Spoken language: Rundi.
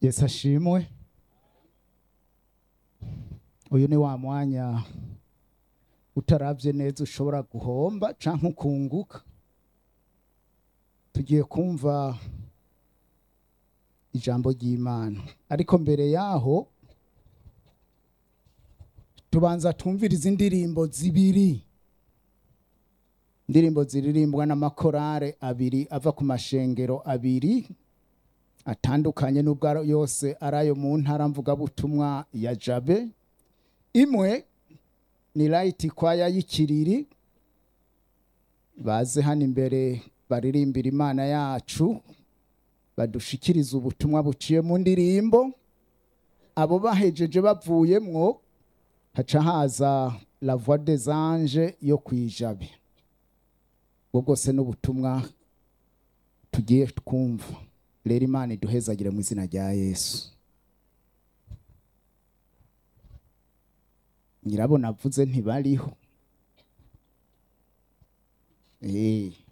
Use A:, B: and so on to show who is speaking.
A: Yesu ashimwe. Uyu ni wa mwanya utaravye neza ushobora guhomba canke ukunguka. Tugiye kumva ijambo ry'Imana, ariko mbere yaho tubanza twumviriza indirimbo zibiri, indirimbo ziririmbwa n'amakorale abiri ava ku mashengero abiri atandukanye, n'ubwo yose arayo mu ntara mvugabutumwa ya Jabe. Imwe ni Light Choir y'Ikiriri, baze hano imbere baririmbira Imana yacu, badushikiriza ubutumwa buciye mu ndirimbo. Abo bahejeje bavuyemwo haca haza La Voix des Anges yo kwijabe. Ubwo bwose n'ubutumwa tugiye twumva. Rero Imana iduhezagire mu izina rya Yesu. Nyirabo navuze ntibariho.